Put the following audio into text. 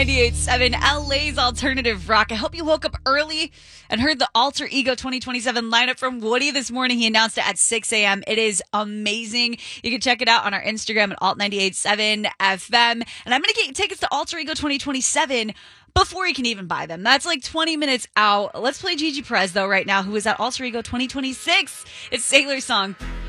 98.7 LA's alternative rock. I hope you woke up early and heard the Alter Ego 2027 lineup from Woody this morning. He announced it at 6 a.m. It is amazing. You can check it out on our Instagram at alt987 FM. And I'm going to get you tickets to Alter Ego 2027 before you can even buy them. That's like 20 minutes out. Let's play Gigi Perez, though, right now, who is at Alter Ego 2026. It's Sailor's song.